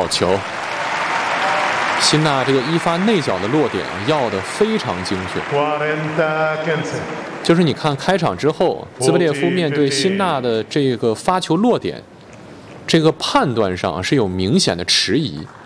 好球。辛纳这个一发内角的落点要得非常精确。就是你看开场之后，兹维列夫面对辛纳的这个发球落点，这个判断上是有明显的迟疑。